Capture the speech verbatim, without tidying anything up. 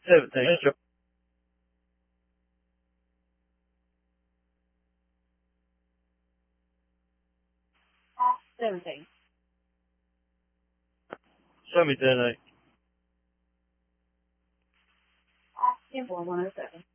seventeen. seventeen. Show me ten eight. ten four one oh seven.